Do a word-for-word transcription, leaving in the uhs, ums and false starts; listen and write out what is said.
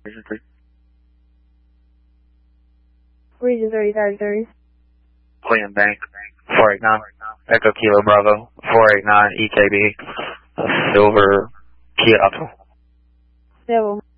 Region three. Region three, thirty thirty. William Bank, four eight nine. Echo Kilo Bravo, four eight nine E K B. Silver Kia Optimal. Civil.